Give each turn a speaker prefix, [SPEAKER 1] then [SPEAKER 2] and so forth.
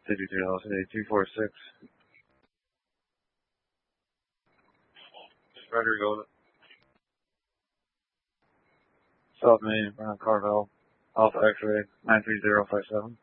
[SPEAKER 1] 52 LC 246. Roger, go. South Main, Carvel, Alpha X-ray 93057.